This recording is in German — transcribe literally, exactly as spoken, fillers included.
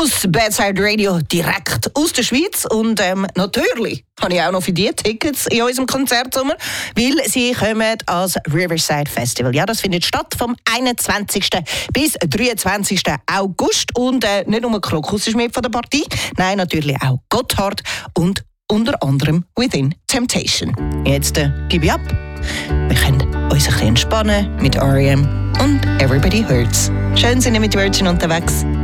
aus Bedside Radio, direkt aus der Schweiz. Und ähm, natürlich habe ich auch noch für die Tickets in unserem Konzertsommer, weil sie kommen als Riverside Festival. Ja, das findet statt vom einundzwanzigsten bis dreiundzwanzigsten August. Und äh, nicht nur Krokus ist mit von der Partie, nein, natürlich auch Gotthard und unter anderem Within Temptation. Jetzt äh, gebe ich ab. Wir können uns ein bisschen entspannen mit R E M und Everybody Hurts. Schön sind wir mit Virgin unterwegs.